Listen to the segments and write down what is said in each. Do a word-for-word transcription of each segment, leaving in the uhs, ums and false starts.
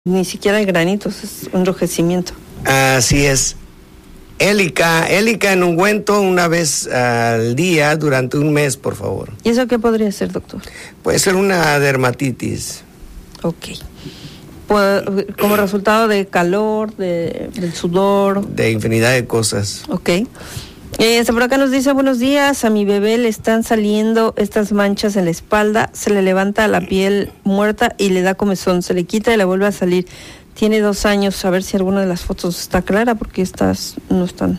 Ni siquiera hay granitos, es un enrojecimiento. Así es. Élica, Élica en ungüento una vez al día durante un mes, por favor. ¿Y eso qué podría ser, doctor? Puede ser una dermatitis. Ok. Como resultado de calor, de, del sudor. De infinidad de cosas. Ok. Este por acá nos dice, buenos días, a mi bebé le están saliendo estas manchas en la espalda, se le levanta la piel muerta y le da comezón, se le quita y le vuelve a salir. Tiene dos años, a ver si alguna de las fotos está clara, porque estas no están,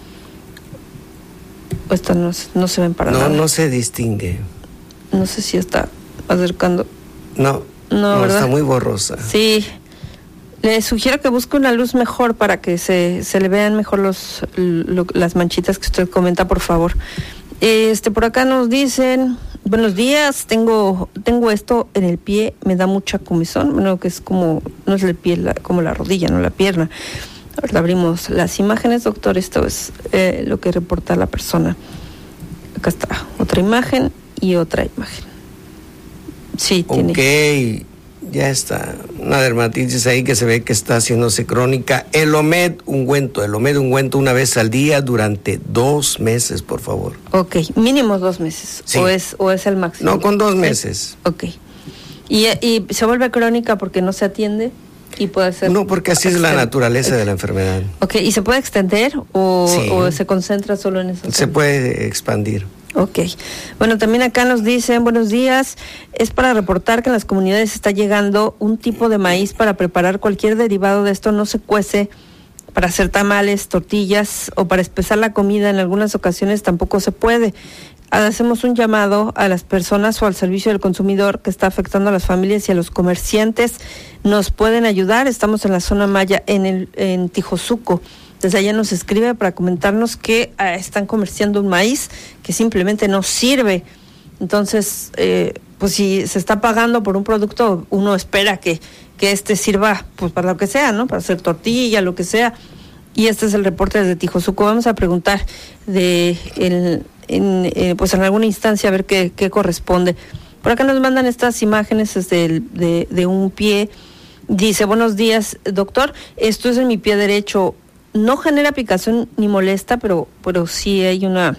estas no, no se ven para no, nada. No, no se distingue. No sé si está acercando. No, no, no ¿verdad? Está muy borrosa. Sí. Le sugiero que busque una luz mejor para que se, se le vean mejor los lo, las manchitas que usted comenta, por favor. Este por acá nos dicen, buenos días, tengo tengo esto en el pie, me da mucha comezón, bueno, que es como, no es el pie, la, como la rodilla, no la pierna. Ahora abrimos las imágenes, doctor, esto es eh, lo que reporta la persona. Acá está, otra imagen y otra imagen. Sí, tiene. Ok. Ya está, una dermatitis ahí que se ve que está haciéndose crónica. Elomed ungüento, Elomed ungüento una vez al día durante dos meses, por favor. Ok, mínimo dos meses, sí. o es o es el máximo. No, con dos meses. Ok. ¿Y, y se vuelve crónica porque no se atiende? Y puede ser... No, porque así es la naturaleza okay. de la enfermedad. Ok, ¿y se puede extender o, sí. o se concentra solo en eso? Se puede expandir. Ok. Bueno, también acá nos dicen, buenos días, es para reportar que en las comunidades está llegando un tipo de maíz para preparar cualquier derivado de esto, no se cuece para hacer tamales, tortillas o para espesar la comida, en algunas ocasiones tampoco se puede. Hacemos un llamado a las personas o al servicio del consumidor que está afectando a las familias y a los comerciantes. Nos pueden ayudar, estamos en la zona Maya, en, el, en Tijosuco. Desde allá nos escribe para comentarnos que ah, están comerciando un maíz que simplemente no sirve. Entonces, eh, pues si se está pagando por un producto, uno espera que, que este sirva pues para lo que sea, ¿no? Para hacer tortilla, lo que sea. Y este es el reporte desde Tijosuco. Vamos a preguntar de el, en, eh, pues en alguna instancia a ver qué, qué corresponde. Por acá nos mandan estas imágenes desde el, de, de un pie. Dice, buenos días, doctor, esto es en mi pie derecho. No genera picazón ni molesta, pero pero sí hay una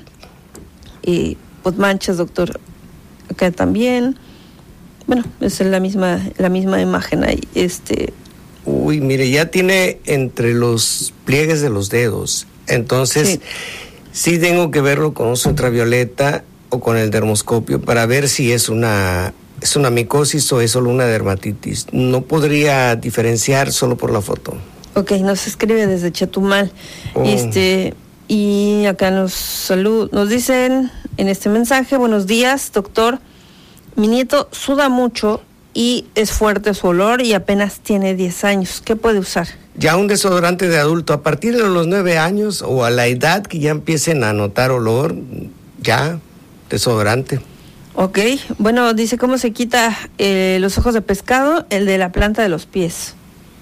eh, pues manchas, doctor. Acá también. Bueno, es la misma la misma imagen ahí. Este. Uy, mire, ya tiene entre los pliegues de los dedos. Entonces, sí, sí tengo que verlo con luz ultravioleta o con el dermoscopio para ver si es una es una micosis o es solo una dermatitis. No podría diferenciar solo por la foto. Ok, nos escribe desde Chetumal. Oh. Este, y acá nos salud, nos dicen en este mensaje, buenos días, doctor. Mi nieto suda mucho y es fuerte su olor y apenas tiene diez años. ¿Qué puede usar? Ya un desodorante de adulto, a partir de los nueve años o a la edad que ya empiecen a notar olor, ya, desodorante. Ok, bueno, dice cómo se quita eh, los ojos de pescado, el de la planta de los pies.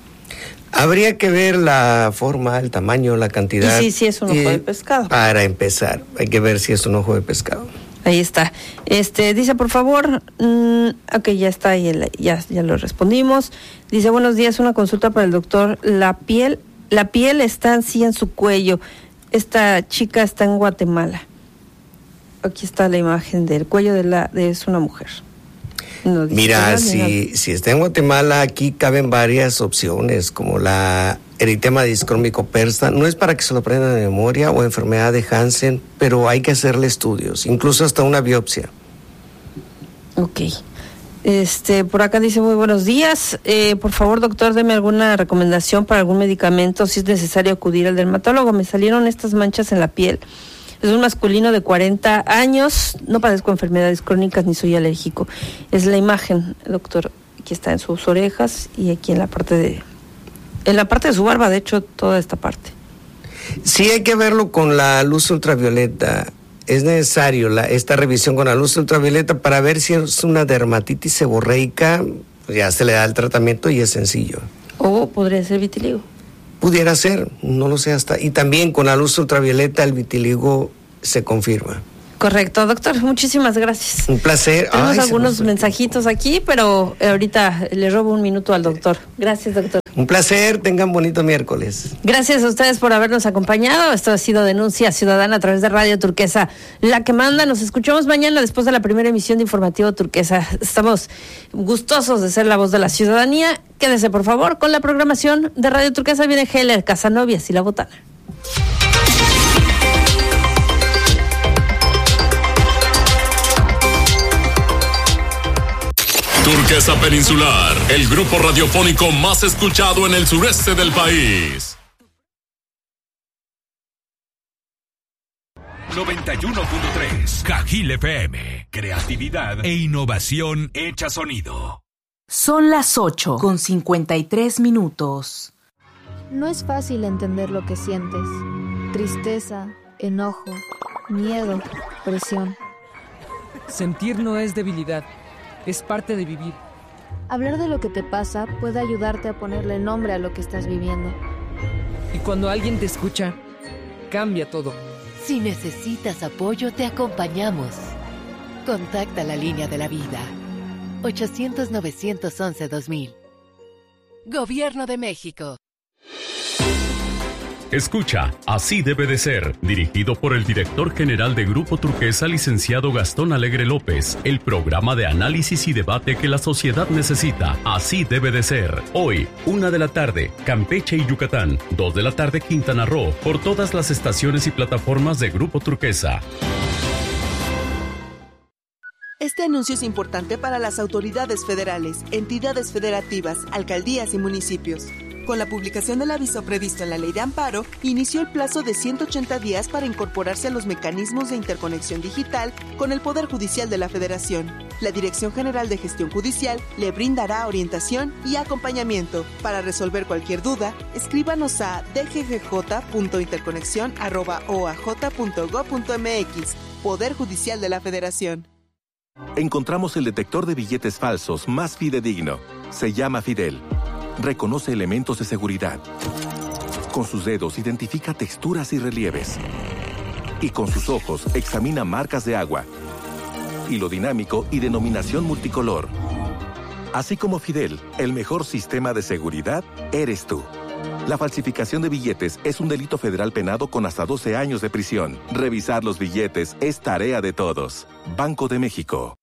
Habría que ver la forma, el tamaño, la cantidad. Y sí, sí es un ojo de pescado. Para empezar, hay que ver si es un ojo de pescado. Ahí está. Este, dice, por favor, mmm, ok, ya está ahí, el, ya, ya lo respondimos. Dice, buenos días, una consulta para el doctor. La piel, la piel está así en su cuello. Esta chica está en Guatemala. Aquí está la imagen del cuello de la, de es una mujer. No Mira, si, si está en Guatemala, aquí caben varias opciones, como la eritema discrómico persa. No es para que se lo aprendan de memoria o enfermedad de Hansen, pero hay que hacerle estudios, incluso hasta una biopsia. Ok. Este, por acá dice, muy buenos días. Eh, por favor, doctor, deme alguna recomendación para algún medicamento, si es necesario acudir al dermatólogo. Me salieron estas manchas en la piel. Es un masculino de cuarenta años, no padezco enfermedades crónicas ni soy alérgico. Es la imagen, doctor, aquí está en sus orejas y aquí en la parte de, en la parte de su barba, de hecho, toda esta parte. Sí, hay que verlo con la luz ultravioleta. Es necesario la, esta revisión con la luz ultravioleta para ver si es una dermatitis seborreica, pues ya se le da el tratamiento y es sencillo. O podría ser vitiligo. Pudiera ser, no lo sé hasta. Y también con la luz ultravioleta el vitiligo se confirma. Correcto, doctor, muchísimas gracias. Un placer. Tenemos Ay, algunos mensajitos aquí, pero ahorita le robo un minuto al doctor. Gracias, doctor. Un placer, tengan bonito miércoles. Gracias a ustedes por habernos acompañado. Esto ha sido Denuncia Ciudadana a través de Radio Turquesa, la que manda. Nos escuchamos mañana después de la primera emisión de Informativo Turquesa. Estamos gustosos de ser la voz de la ciudadanía. Quédese, por favor, con la programación de Radio Turquesa. Viene Heller, Casanovias y La Botana. Turquesa Peninsular, el grupo radiofónico más escuchado en el sureste del país. noventa y uno punto tres Cajil F M. Creatividad e innovación hecha sonido. Son las ocho con cincuenta y tres minutos. No es fácil entender lo que sientes. Tristeza, enojo, miedo, presión. Sentir no es debilidad. Es parte de vivir. Hablar de lo que te pasa puede ayudarte a ponerle nombre a lo que estás viviendo. Y cuando alguien te escucha, cambia todo. Si necesitas apoyo, te acompañamos. Contacta la línea de la vida. ochocientos, novecientos once, dos mil. Gobierno de México. Escucha, Así debe de ser, dirigido por el director general de Grupo Turquesa, licenciado Gastón Alegre López, el programa de análisis y debate que la sociedad necesita. Así debe de ser. Hoy, una de la tarde, Campeche y Yucatán, dos de la tarde, Quintana Roo, por todas las estaciones y plataformas de Grupo Turquesa. Este anuncio es importante para las autoridades federales, entidades federativas, alcaldías y municipios. Con la publicación del aviso previsto en la Ley de Amparo, inició el plazo de ciento ochenta días para incorporarse a los mecanismos de interconexión digital con el Poder Judicial de la Federación. La Dirección General de Gestión Judicial le brindará orientación y acompañamiento. Para resolver cualquier duda, escríbanos a d g g j punto interconexión arroba o a j punto gob punto m x. Poder Judicial de la Federación. Encontramos el detector de billetes falsos más fidedigno. Se llama Fidel. Reconoce elementos de seguridad. Con sus dedos identifica texturas y relieves. Y con sus ojos examina marcas de agua, hilo dinámico y denominación multicolor. Así como Fidel, el mejor sistema de seguridad eres tú. La falsificación de billetes es un delito federal penado con hasta doce años de prisión. Revisar los billetes es tarea de todos. Banco de México.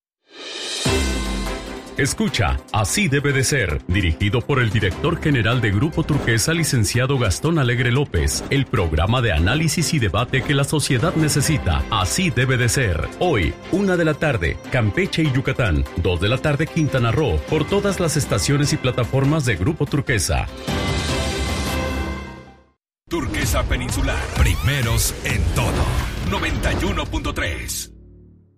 Escucha, Así debe de ser, dirigido por el director general de Grupo Turquesa, licenciado Gastón Alegre López, el programa de análisis y debate que la sociedad necesita. Así debe de ser. Hoy, una de la tarde, Campeche y Yucatán, dos de la tarde, Quintana Roo, por todas las estaciones y plataformas de Grupo Turquesa. Turquesa Peninsular, primeros en todo. noventa y uno punto tres